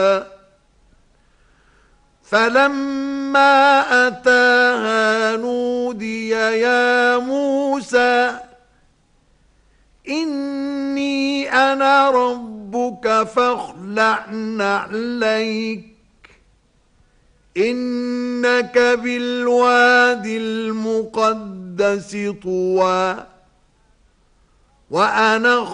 فلما أتاها نودي يا موسى إني أنا ربك فاخلع نعليك إنك بالواد المقدس طوى وأنا